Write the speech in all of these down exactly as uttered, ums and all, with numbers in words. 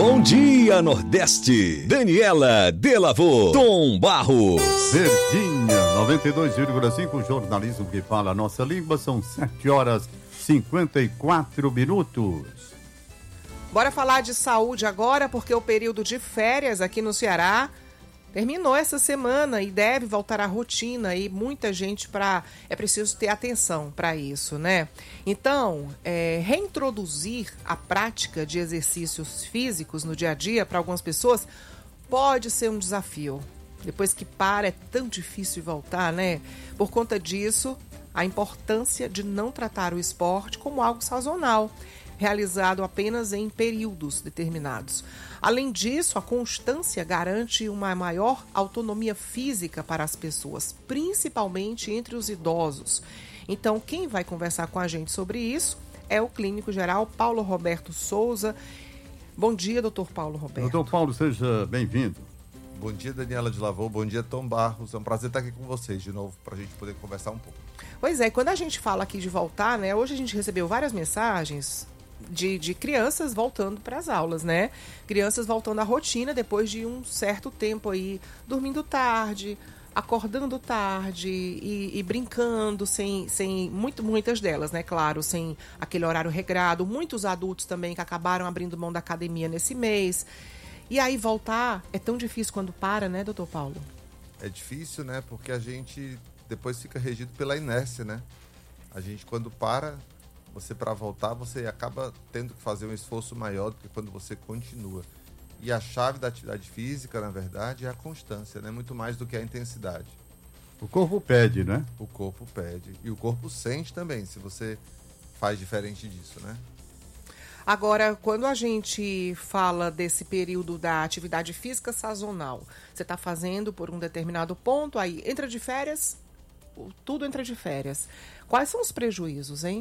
Bom dia, Nordeste. Daniela Delavô, Tom Barros. Verdinha, noventa e dois vírgula cinco, jornalismo que fala a nossa língua, são sete horas e cinquenta e quatro minutos. Bora falar de saúde agora, porque o período de férias aqui no Ceará terminou essa semana e deve voltar à rotina, e muita gente para é preciso ter atenção para isso, né? Então, é, reintroduzir a prática de exercícios físicos no dia a dia para algumas pessoas pode ser um desafio. Depois que para, é tão difícil voltar, né? Por conta disso, a importância de não tratar o esporte como algo sazonal, realizado apenas em períodos determinados. Além disso, a constância garante uma maior autonomia física para as pessoas, principalmente entre os idosos. Então, quem vai conversar com a gente sobre isso é o clínico geral Paulo Roberto Souza. Bom dia, doutor Paulo Roberto. Doutor Paulo, seja bem-vindo. Bom dia, Daniela Delavô. Bom dia, Tom Barros. É um prazer estar aqui com vocês de novo para a gente poder conversar um pouco. Pois é, quando a gente fala aqui de voltar, né? Hoje a gente recebeu várias mensagens De, de crianças voltando para as aulas, né? Crianças voltando à rotina depois de um certo tempo aí, dormindo tarde, acordando tarde e, e brincando, sem, sem muito, muitas delas, né? Claro, sem aquele horário regrado. Muitos adultos também que acabaram abrindo mão da academia nesse mês. E aí voltar é tão difícil quando para, né, doutor Paulo? É difícil, né? Porque a gente depois fica regido pela inércia, né? A gente, quando para... Você, para voltar, você acaba tendo que fazer um esforço maior do que quando você continua. E a chave da atividade física, na verdade, é a constância, né? Muito mais do que a intensidade. O corpo pede, né? O corpo pede. E o corpo sente também, se você faz diferente disso, né? Agora, quando a gente fala desse período da atividade física sazonal, você está fazendo por um determinado ponto, aí entra de férias, tudo entra de férias. Quais são os prejuízos, hein?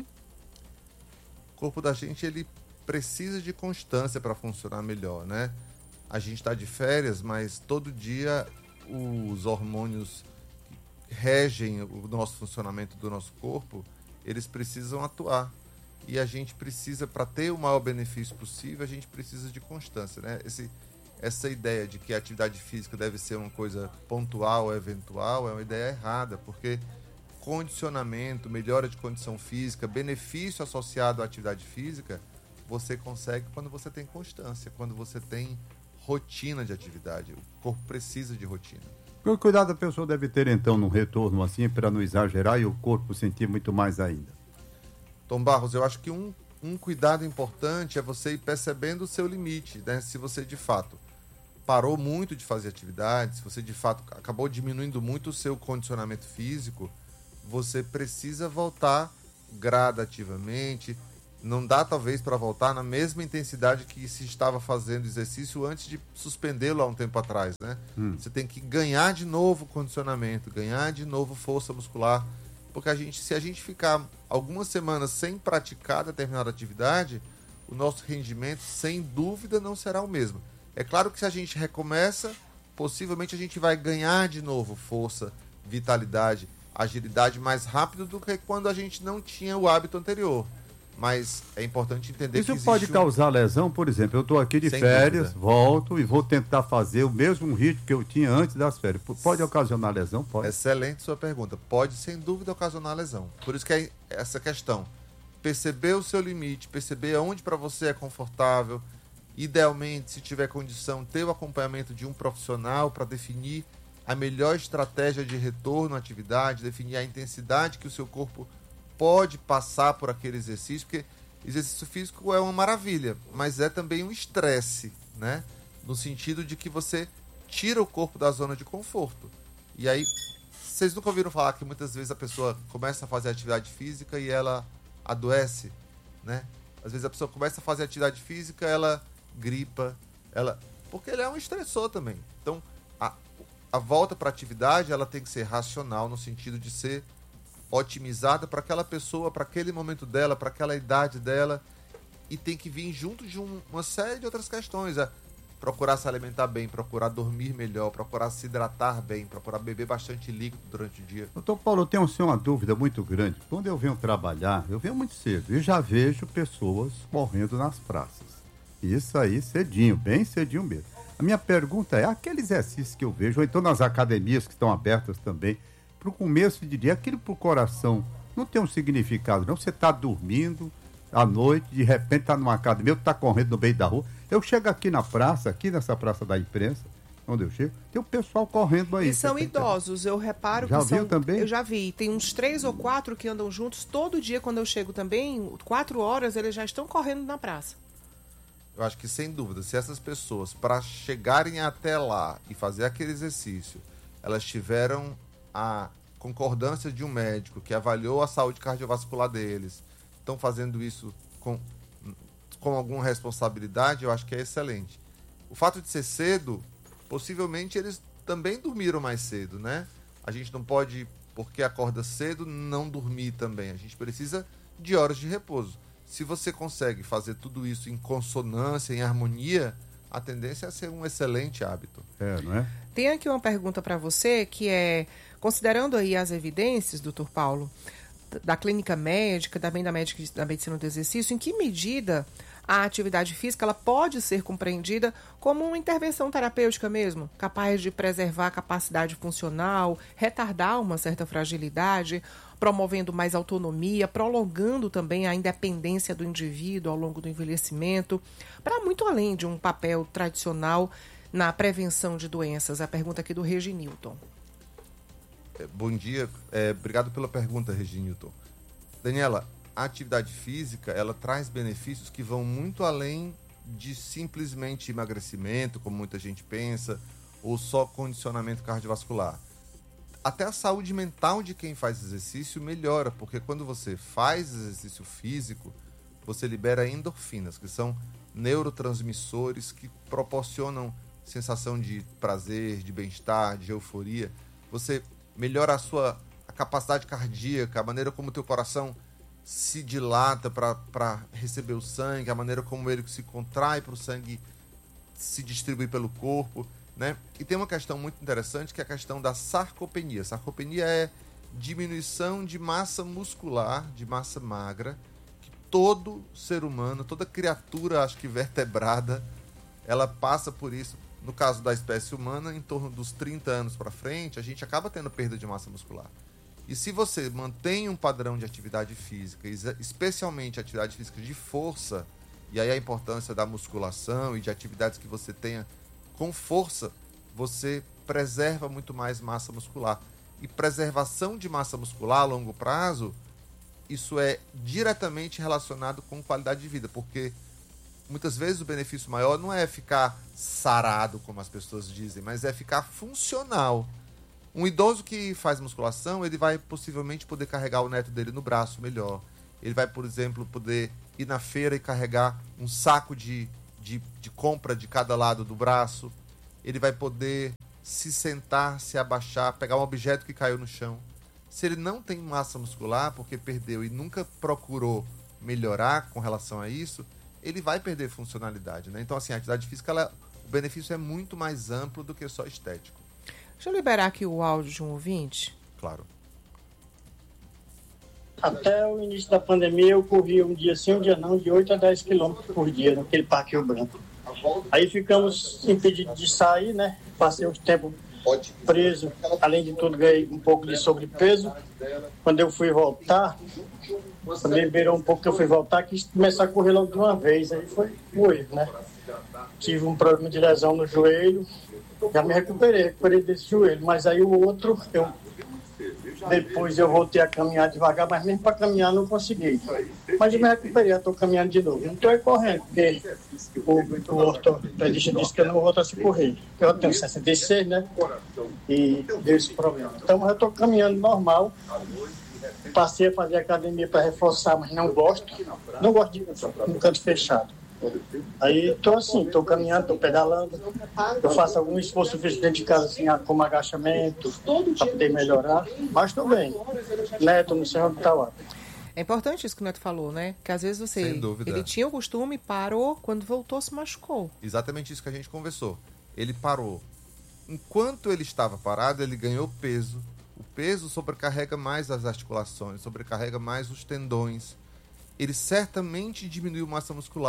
O corpo da gente, ele precisa de constância para funcionar melhor, né? A gente está de férias, mas todo dia os hormônios que regem o nosso funcionamento do nosso corpo, eles precisam atuar. E a gente precisa, para ter o maior benefício possível, a gente precisa de constância, né? Esse, essa ideia de que a atividade física deve ser uma coisa pontual, eventual, é uma ideia errada, porque condicionamento, melhora de condição física, benefício associado à atividade física, você consegue quando você tem constância, quando você tem rotina de atividade. O corpo precisa de rotina. Que cuidado a pessoa deve ter, então, no retorno assim, para não exagerar e o corpo sentir muito mais ainda? Tom Barros, eu acho que um, um cuidado importante é você ir percebendo o seu limite, né? Se você, de fato, parou muito de fazer atividade, se você, de fato, acabou diminuindo muito o seu condicionamento físico, você precisa voltar gradativamente. Não dá, talvez, para voltar na mesma intensidade que se estava fazendo exercício antes de suspendê-lo há um tempo atrás, né? Hum. Você tem que ganhar de novo condicionamento, ganhar de novo força muscular, porque a gente, se a gente ficar algumas semanas sem praticar determinada atividade, o nosso rendimento, sem dúvida, não será o mesmo. É claro que se a gente recomeça, possivelmente a gente vai ganhar de novo força, vitalidade, agilidade mais rápido do que quando a gente não tinha o hábito anterior. Mas é importante entender Isso que pode um... causar lesão, por exemplo. Eu estou aqui de Sem férias, dúvida. volto e vou tentar fazer o mesmo ritmo que eu tinha antes das férias. Pode ocasionar lesão? Pode. Excelente sua pergunta. Pode, sem dúvida, ocasionar lesão. Por isso que é essa questão. Perceber o seu limite, perceber aonde para você é confortável. Idealmente, se tiver condição, ter o acompanhamento de um profissional para definir a melhor estratégia de retorno à atividade, definir a intensidade que o seu corpo pode passar por aquele exercício, porque exercício físico é uma maravilha, mas é também um estresse, né? No sentido de que você tira o corpo da zona de conforto. E aí, vocês nunca ouviram falar que muitas vezes a pessoa começa a fazer atividade física e ela adoece, né? Às vezes a pessoa começa a fazer atividade física, ela gripa, ela... porque ele é um estressor também. Então, a, a volta para a atividade, ela tem que ser racional, no sentido de ser otimizada para aquela pessoa, para aquele momento dela, para aquela idade dela, e tem que vir junto de um, uma série de outras questões. É procurar se alimentar bem, procurar dormir melhor, procurar se hidratar bem, procurar beber bastante líquido durante o dia. Doutor Paulo, eu tenho assim, uma dúvida muito grande. Quando eu venho trabalhar, eu venho muito cedo e já vejo pessoas correndo nas praças. Isso aí, cedinho, bem cedinho mesmo. A minha pergunta é, aquele exercício que eu vejo, ou então nas academias que estão abertas também, para o começo de dia, aquilo para o coração não tem um significado, não? Você está dormindo à noite, de repente está numa academia, ou está correndo no meio da rua. Eu chego aqui na praça, aqui nessa praça da imprensa, onde eu chego, tem o pessoal correndo aí. E são idosos, eu reparo já que são... viu também? Eu já vi, tem uns três ou quatro que andam juntos, todo dia quando eu chego também, quatro horas, eles já estão correndo na praça. Eu acho que, sem dúvida, se essas pessoas, para chegarem até lá e fazer aquele exercício, elas tiveram a concordância de um médico que avaliou a saúde cardiovascular deles, estão fazendo isso com, com alguma responsabilidade, eu acho que é excelente. O fato de ser cedo, possivelmente eles também dormiram mais cedo, né? A gente não pode, porque acorda cedo, não dormir também. A gente precisa de horas de repouso. Se você consegue fazer tudo isso em consonância, em harmonia, a tendência é ser um excelente hábito. É, não é? Tem aqui uma pergunta para você, que é, considerando aí as evidências, doutor Paulo, da clínica médica, também da, médica, da medicina do exercício, em que medida a atividade física ela pode ser compreendida como uma intervenção terapêutica mesmo, capaz de preservar a capacidade funcional, retardar uma certa fragilidade, promovendo mais autonomia, prolongando também a independência do indivíduo ao longo do envelhecimento, para muito além de um papel tradicional na prevenção de doenças. A pergunta aqui do Reginilton. Bom dia, é, obrigado pela pergunta, Reginilton. Daniela, a atividade física, ela traz benefícios que vão muito além de simplesmente emagrecimento, como muita gente pensa, ou só condicionamento cardiovascular. Até a saúde mental de quem faz exercício melhora, porque quando você faz exercício físico, você libera endorfinas, que são neurotransmissores que proporcionam sensação de prazer, de bem-estar, de euforia. Você melhora a sua a capacidade cardíaca, a maneira como o teu coração se dilata para receber o sangue, a maneira como ele se contrai para o sangue se distribuir pelo corpo, né? E tem uma questão muito interessante, que é a questão da sarcopenia. Sarcopenia é diminuição de massa muscular, de massa magra, que todo ser humano, toda criatura, acho que vertebrada, ela passa por isso. No caso da espécie humana, em torno dos trinta anos para frente, a gente acaba tendo perda de massa muscular. E se você mantém um padrão de atividade física, especialmente atividade física de força, e aí a importância da musculação e de atividades que você tenha com força, você preserva muito mais massa muscular. E preservação de massa muscular a longo prazo, isso é diretamente relacionado com qualidade de vida, porque muitas vezes o benefício maior não é ficar sarado, como as pessoas dizem, mas é ficar funcional. Um idoso que faz musculação, ele vai possivelmente poder carregar o neto dele no braço melhor. Ele vai, por exemplo, poder ir na feira e carregar um saco de, de, de compra de cada lado do braço. Ele vai poder se sentar, se abaixar, pegar um objeto que caiu no chão. Se ele não tem massa muscular, porque perdeu e nunca procurou melhorar com relação a isso, ele vai perder funcionalidade, né? Então, assim, a atividade física, ela, o benefício é muito mais amplo do que só estético. Deixa eu liberar aqui o áudio de um ouvinte. Claro. Até o início da pandemia, eu corria um dia sim, um dia não, de oito a dez quilômetros por dia, naquele Parque Rio Branco. Aí ficamos impedidos de sair, né? Passei uns tempos preso. Além de tudo, ganhei um pouco de sobrepeso. Quando eu fui voltar, também beirou um pouco que eu fui voltar, quis começar a correr logo de uma vez. Aí foi um erro, né? Tive um problema de lesão no joelho. Já me recuperei, recuperei desse joelho. Mas aí o outro, eu, depois eu voltei a caminhar devagar, mas mesmo para caminhar não consegui. Mas eu me recuperei, estou caminhando de novo. Não estou aí correndo, porque o, o ortopedista disse que eu não volto a se correr. Eu tenho sessenta e seis, né? E deu esse problema. Então eu estou caminhando normal. Passei a fazer academia para reforçar, mas não gosto. Não gosto de um canto fechado. Aí estou assim, estou caminhando, estou pedalando. Eu faço algum esforço físico dentro de casa, assim, como agachamento, para poder melhorar. Mas estou bem. Neto, não sei onde está lá. É importante isso que o Neto falou, né? Que às vezes você... Sem dúvida. Ele tinha o costume, parou, quando voltou se machucou. Exatamente isso que a gente conversou. Ele parou. Enquanto ele estava parado, ele ganhou peso. O peso sobrecarrega mais as articulações, sobrecarrega mais os tendões. Ele certamente diminuiu massa muscular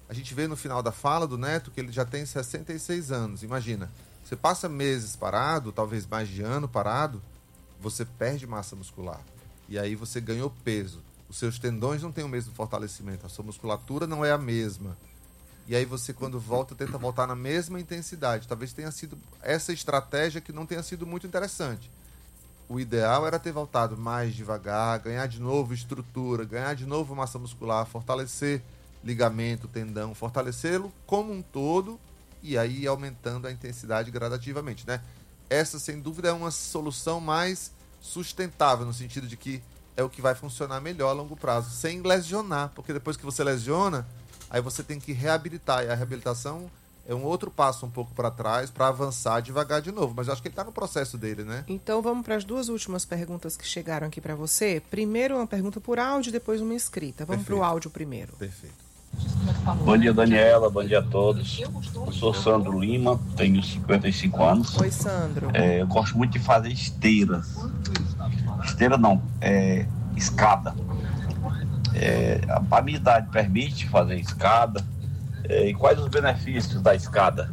A gente vê no final da fala do Neto que ele já tem sessenta e seis anos. Imagina, você passa meses parado, talvez mais de ano parado, você perde massa muscular. E aí você ganhou peso. Os seus tendões não têm o mesmo fortalecimento, a sua musculatura não é a mesma. E aí você, quando volta, tenta voltar na mesma intensidade. Talvez tenha sido essa estratégia que não tenha sido muito interessante. O ideal era ter voltado mais devagar, ganhar de novo estrutura, ganhar de novo massa muscular, fortalecer ligamento, tendão, fortalecê-lo como um todo e aí aumentando a intensidade gradativamente, né? Essa, sem dúvida, é uma solução mais sustentável, no sentido de que é o que vai funcionar melhor a longo prazo, sem lesionar, porque depois que você lesiona, aí você tem que reabilitar, e a reabilitação é um outro passo um pouco para trás, para avançar devagar de novo, mas eu acho que ele está no processo dele, né? Então vamos para as duas últimas perguntas que chegaram aqui para você. Primeiro uma pergunta por áudio, depois uma escrita. Vamos para o áudio primeiro. Perfeito. Bom dia, Daniela, bom dia a todos. Eu sou Sandro Lima, tenho cinquenta e cinco anos. Oi, Sandro. É, eu gosto muito de fazer esteiras. Esteira não, é escada. É, a minha idade permite fazer escada. É, e quais os benefícios da escada?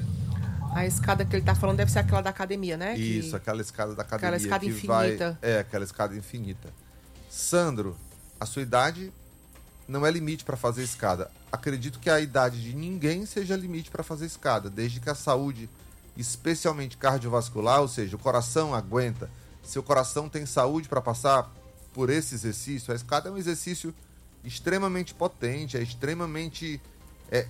A escada que ele está falando deve ser aquela da academia, né? Isso, que... aquela escada da academia. Aquela escada que infinita. Vai... É, aquela escada infinita. Sandro, a sua idade não é limite para fazer escada. Acredito que a idade de ninguém seja limite para fazer escada, desde que a saúde, especialmente cardiovascular, ou seja, o coração aguenta. Se o coração tem saúde para passar por esse exercício, a escada é um exercício extremamente potente, é extremamente... É,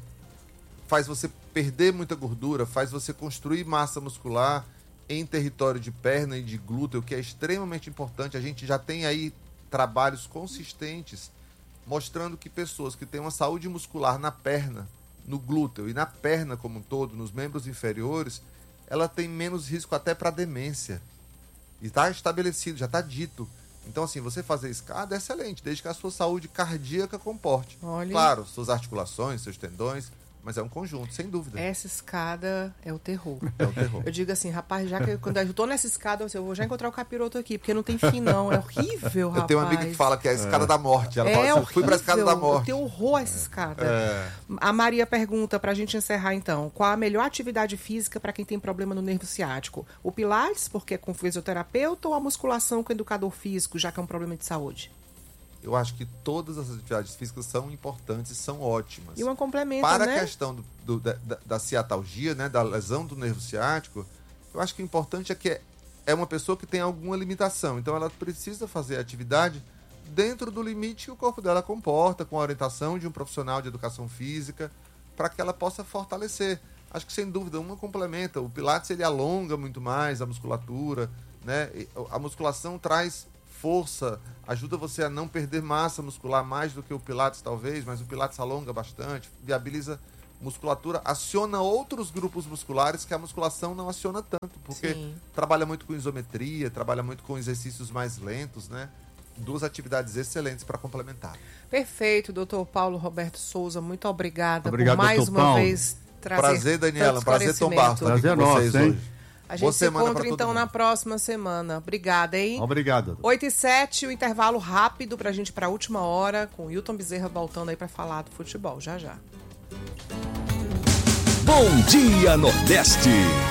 faz você perder muita gordura, faz você construir massa muscular em território de perna e de glúteo, que é extremamente importante. A gente já tem aí trabalhos consistentes mostrando que pessoas que têm uma saúde muscular na perna, no glúteo e na perna como um todo, nos membros inferiores, ela tem menos risco até para demência. E está estabelecido, já está dito. Então, assim, você fazer escada é excelente, desde que a sua saúde cardíaca comporte. Olha. Claro, suas articulações, seus tendões, mas é um conjunto, sem dúvida. Essa escada é o terror. É o terror. Eu digo assim, rapaz, já que eu, quando eu tô nessa escada, eu vou já encontrar o capiroto aqui, porque não tem fim, não. É horrível, rapaz. Eu tenho uma amiga que fala que é a escada é. da morte. Ela é fala assim, horrível. Fui pra escada da morte. Eu tenho horror a essa escada. É. A Maria pergunta, pra gente encerrar então, qual a melhor atividade física para quem tem problema no nervo ciático? O Pilates, porque é com fisioterapeuta, ou a musculação com educador físico, já que é um problema de saúde? Eu acho que todas as atividades físicas são importantes e são ótimas. E uma complementa, Para né? a questão do, do, da, da ciatalgia, né, da lesão do nervo ciático, eu acho que o importante é que é uma pessoa que tem alguma limitação. Então ela precisa fazer a atividade dentro do limite que o corpo dela comporta, com a orientação de um profissional de educação física, para que ela possa fortalecer. Acho que, sem dúvida, uma complementa. O Pilates, ele alonga muito mais a musculatura, né? A musculação traz força, ajuda você a não perder massa muscular mais do que o Pilates talvez, mas o Pilates alonga bastante, viabiliza musculatura, aciona outros grupos musculares que a musculação não aciona tanto, porque Sim. trabalha muito com isometria, trabalha muito com exercícios mais lentos, né? Duas atividades excelentes para complementar. Perfeito, doutor Paulo Roberto Souza, muito obrigada Obrigado, por mais uma Paulo. vez trazer Prazer, Daniela, prazer tombar estar aqui com vocês nosso, hoje. A gente Boa se semana encontra então mundo. na próxima semana. Obrigada, hein? Obrigado. oito e sete, o intervalo rápido pra gente ir pra última hora, com o Hilton Bezerra voltando aí pra falar do futebol. Já, já. Bom Dia Nordeste.